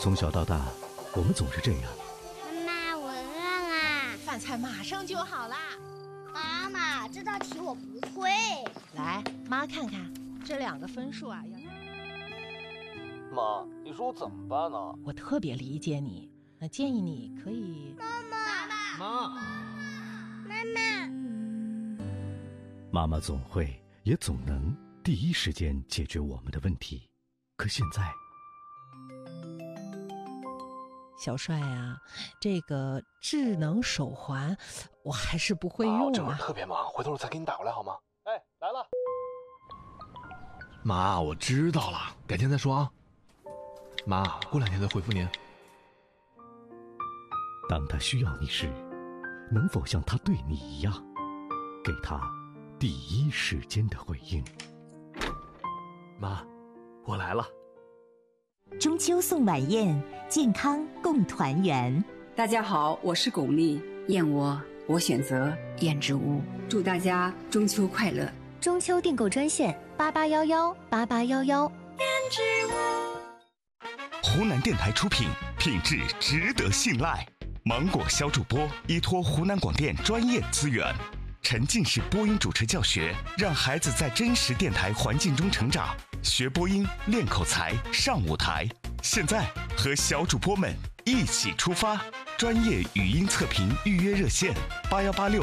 从小到大，我们总是这样。 妈妈，我饿啦！ 饭菜马上就好啦。 妈妈，这道题我不会。 来，妈看看这2个分数啊。 妈，你说我怎么办呢？ 我特别理解你，那建议你可以…… 妈妈总会也总能第一时间解决我们的问题，可现在， 小帅啊，这个智能手环我还是不会用这会儿特别忙，回头我再给你打过来好吗？哎，来了。 妈，我知道了，改天再说啊。妈，过2天再回复您。 当他需要你时，能否像他对你一样，给他第一时间的回应？ 妈，我来了。 中秋送晚宴，健康共团圆。 大家好，我是巩俐，燕窝我选择燕之屋，祝大家中秋快乐。 中秋订购专线88118811。 燕之屋。湖南电台出品，品质值得信赖。芒果小主播依托湖南广电专业资源，沉浸式播音主持教学，让孩子在真实电台环境中成长，学播音，练口才，上舞台。现在和小主播们一起出发，专业语音测评预约热线：8186